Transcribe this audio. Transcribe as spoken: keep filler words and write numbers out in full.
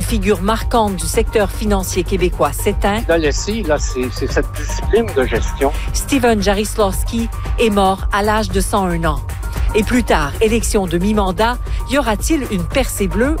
figure marquante du secteur financier québécois s'éteint. Là, le C, là, c'est, c'est cette discipline de gestion. Steven Jarislowski est mort à l'âge de cent un ans. Et plus tard, élection de mi-mandat, y aura-t-il une percée bleue